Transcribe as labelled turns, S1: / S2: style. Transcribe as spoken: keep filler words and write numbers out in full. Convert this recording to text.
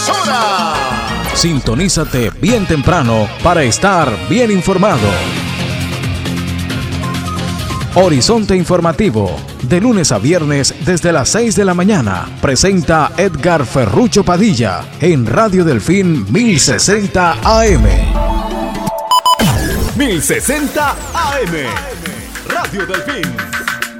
S1: emisora.
S2: Sintonízate bien temprano para estar bien informado. Horizonte Informativo, de lunes a viernes desde las seis de la mañana, presenta Edgar Ferrucho Padilla en Radio Delfín mil sesenta A M.
S1: mil sesenta A M, Radio Delfín.